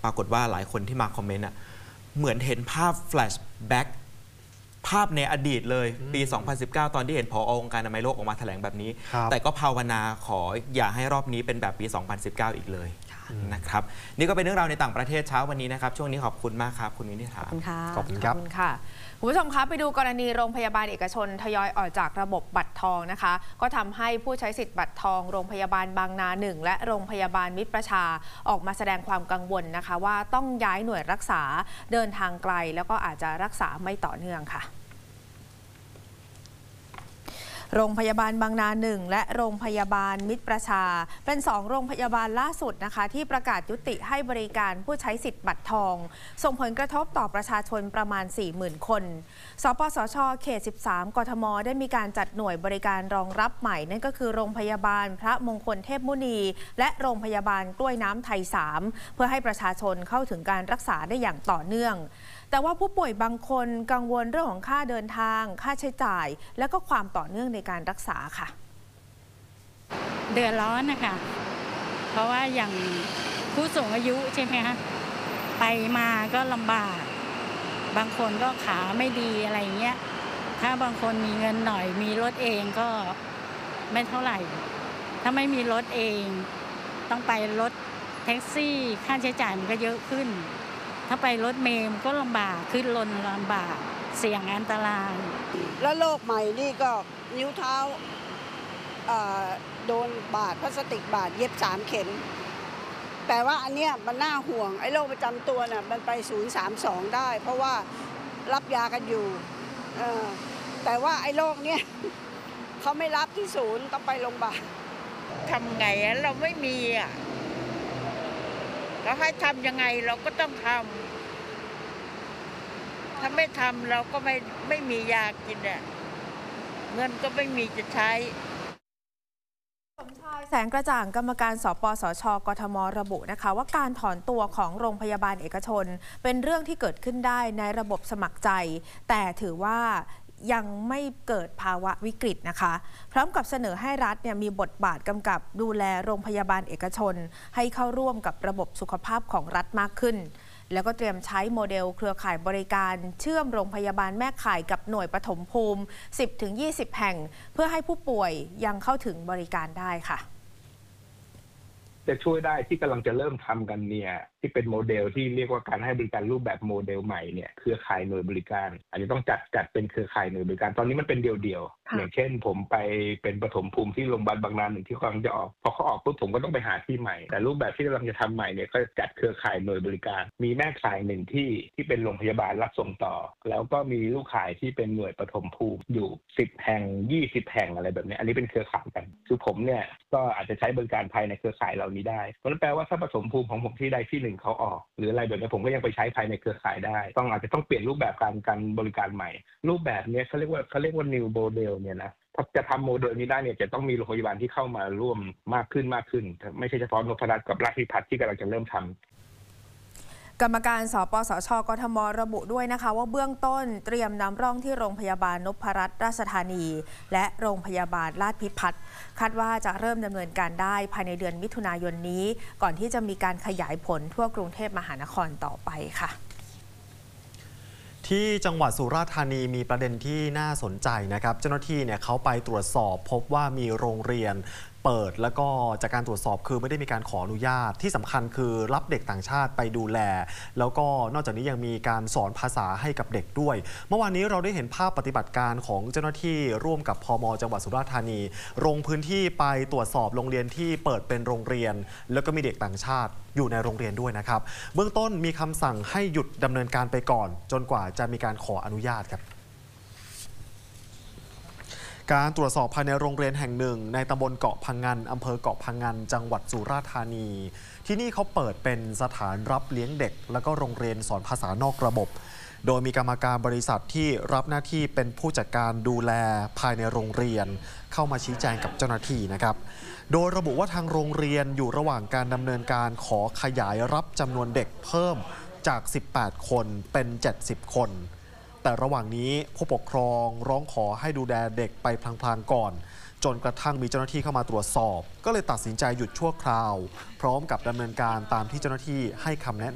รากฏว่าหลายคนที่มาคอมเมนต์เหมือนเห็นภาพแฟลชแบ็กภาพในอดีตเลยปี 2019 ตอนที่เห็นผอ.องค์การอนามัยโลกออกมาแถลงแบบนี้แต่ก็ภาวนาขออย่าให้รอบนี้เป็นแบบปี 2019 อีกเลยนะครับนี่ก็เป็นเรื่องราวในต่างประเทศเช้าวันนี้นะครับช่วงนี้ขอบคุณมากครับคุณวินิษฐาขอบคุณครับคุณผู้ชมคะไปดูกรณีโรงพยาบาลเอกชนทยอยออกจากระบบบัตรทองนะคะก็ทำให้ผู้ใช้สิทธิ์บัตรทองโรงพยาบาลบางนา1และโรงพยาบาลมิตรประชาออกมาแสดงความกังวลนะคะว่าต้องย้ายหน่วยรักษาเดินทางไกลแล้วก็อาจจะรักษาไม่ต่อเนื่องค่ะโรงพยาบาลบางนา1และโรงพยาบาลมิตรประชาเป็น2โรงพยาบาลล่าสุดนะคะที่ประกาศยุติให้บริการผู้ใช้สิทธิ์บัตรทองส่งผลกระทบต่อประชาชนประมาณ 40,000 คนสปสช.เขต 13 กทม.ได้มีการจัดหน่วยบริการรองรับใหม่นั่นก็คือโรงพยาบาลพระมงคลเทพมุนีและโรงพยาบาลกล้วยน้ำไทย 3เพื่อให้ประชาชนเข้าถึงการรักษาได้อย่างต่อเนื่องแต่ว่าผู้ป่วยบางคนกังวลเรื่องของค่าเดินทางค่าใช้จ่ายและก็ความต่อเนื่องในการรักษาค่ะเดือดร้อนนะคะเพราะว่าอย่างผู้สูงอายุใช่ไหมคะไปมาก็ลำบากบางคนก็ขาไม่ดีอะไรเงี้ยถ้าบางคนมีเงินหน่อยมีรถเองก็ไม่เท่าไหร่ถ้าไม่มีรถเองต้องไปรถแท็กซี่ค่าใช้จ่ายมันก็เยอะขึ้นถ้าไปรถเมล์ก็ลำบากขึ้นลนลำบากเสี่ยงอันตรายแล้วโรคใหม่นี่ก็นิ้วเท้าโดนบาดพลาสติกบาดเย็บ3 เข็มแต่ว่าอันเนี้ยมันน่าห่วงไอ้โรคประจำตัวน่ะมันไป032ได้เพราะว่ารับยากันอยู่แต่ว่าไอ้โรคเนี้ยเขาไม่รับที่ศูนย์ต้องไปโรงพยาบาลทำไงเราไม่มีเราให้ทำยังไงเราก็ต้องทำถ้าไม่ทำเราก็ไม่มียากินเงินก็ไม่มีจะใช้สมชายแสงกระจ่างกรรมการสปสช.กทม.ระบุนะคะว่าการถอนตัวของโรงพยาบาลเอกชนเป็นเรื่องที่เกิดขึ้นได้ในระบบสมัครใจแต่ถือว่ายังไม่เกิดภาวะวิกฤตนะคะพร้อมกับเสนอให้รัฐมีบทบาทกำกับดูแลโรงพยาบาลเอกชนให้เข้าร่วมกับระบบสุขภาพของรัฐมากขึ้นแล้วก็เตรียมใช้โมเดลเครือข่ายบริการเชื่อมโรงพยาบาลแม่ข่ายกับหน่วยปฐมภูมิ 10-20 แห่งเพื่อให้ผู้ป่วยยังเข้าถึงบริการได้ค่ะจะช่วยได้ที่กำลังจะเริ่มทำกันเนี่ยที่เป็นโมเดลที่เรียกว่าการให้บริการรูปแบบโมเดลใหม่เนี่ยเครือข่ายหน่วยบริการอาจจะต้องจัดเป็นเครือข่ายหน่วยบริการตอนนี้มันเป็นเดียวๆอย่างเช่นผมไปเป็นปฐมภูมิที่โรงพยาบาลบางนา1ที่กำลังจะออกพอเขาออกปุ๊บผมก็ต้องไปหาที่ใหม่แต่รูปแบบที่กำลังจะทำใหม่เนี่ยก็จัดเครือข่ายหน่วยบริการมีแม่ข่าย1ที่เป็นโรงพยาบาลรับส่งต่อแล้วก็มีลูกข่ายที่เป็นหน่วยปฐมภูมิอยู่10 แห่ง20 แห่งอะไรแบบนี้อันนี้เป็นเครือข่ายกันคือผมเนี่ยก็อาจจะใช้บริการภายในเครือข่ายเหล่านี้ได้เพราะนั่นแปลว่าถ้าปฐมภูมิของผมที่ใดที่1เขาออกหรืออะไรแบบนี้ผมก็ยังไปใช้ภายในเครือข่ายได้อาจจะต้องเปลี่ยนรูปแบบการบริการใหม่รูปแบบนี้เขาเรียกว่า new model เนี่ยนะถ้าจะทำโมเดลนี้ได้เนี่ยจะต้องมีโรงพยาบาลที่เข้ามาร่วมมากขึ้นไม่ใช่เฉพาะนพรัตน์กับราชพิพัฒน์ที่กำลังจะเริ่มทำกรรมการสปสช.กทม.ระบุด้วยนะคะว่าเบื้องต้นเตรียมนำร่องที่โรงพยาบาลนพรัตน์ราชธานีและโรงพยาบาลราชพิพัฒน์คาดว่าจะเริ่มดำเนินการได้ภายในเดือนมิถุนายนนี้ก่อนที่จะมีการขยายผลทั่วกรุงเทพมหานครต่อไปค่ะที่จังหวัดสุราษฎร์ธานีมีประเด็นที่น่าสนใจนะครับเจ้าหน้าที่เขาไปตรวจสอบพบว่ามีโรงเรียนเปิดแล้วก็จากการตรวจสอบคือไม่ได้มีการขออนุญาตที่สำคัญคือรับเด็กต่างชาติไปดูแลแล้วก็นอกจากนี้ยังมีการสอนภาษาให้กับเด็กด้วยเมื่อวานนี้เราได้เห็นภาพปฏิบัติการของเจ้าหน้าที่ร่วมกับพม.จังหวัดสุราษฎร์ธานีลงพื้นที่ไปตรวจสอบโรงเรียนที่เปิดเป็นโรงเรียนแล้วก็มีเด็กต่างชาติอยู่ในโรงเรียนด้วยนะครับเบื้องต้นมีคำสั่งให้หยุดดำเนินการไปก่อนจนกว่าจะมีการขออนุญาตครับการตรวจสอบภายในโรงเรียนแห่งหนึ่งในตำบลเกาะพังงันอำเภอเกาะพังงันจังหวัดสุราษฎร์ธานีที่นี่เขาเปิดเป็นสถานรับเลี้ยงเด็กแล้วก็โรงเรียนสอนภาษานอกระบบโดยมีกรรมการบริษัทที่รับหน้าที่เป็นผู้จัดการดูแลภายในโรงเรียนเข้ามาชี้แจงกับเจ้าหน้าที่นะครับโดยระบุว่าทางโรงเรียนอยู่ระหว่างการดำเนินการขอขยายรับจำนวนเด็กเพิ่มจาก18 คนเป็น70 คนแต่ระหว่างนี้ผู้ปกครองร้องขอให้ดูแลเด็กไปพลางๆก่อนจนกระทั่งมีเจ้าหน้าที่เข้ามาตรวจสอบก็เลยตัดสินใจหยุดชั่วคราวพร้อมกับดำเนินการตามที่เจ้าหน้าที่ให้คำแนะ